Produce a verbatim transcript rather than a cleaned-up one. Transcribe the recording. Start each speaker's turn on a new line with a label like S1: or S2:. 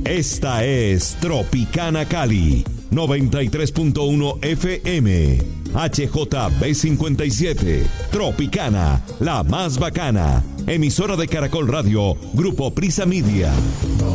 S1: Esta es Tropicana Cali, noventa y tres punto uno F M, H J B cincuenta y siete, Tropicana, la más bacana, emisora de Caracol Radio, Grupo Prisa Media.